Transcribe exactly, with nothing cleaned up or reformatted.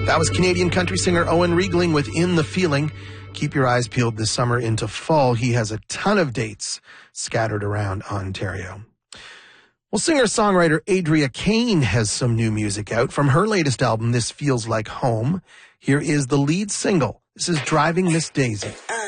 That was Canadian country singer Owen Riegling with In the Feeling. Keep your eyes peeled this summer into fall. He has a ton of dates scattered around Ontario. Well, singer-songwriter Adria Kane has some new music out. From her latest album, This Feels Like Home, here is the lead single. This is Driving Miss Daisy.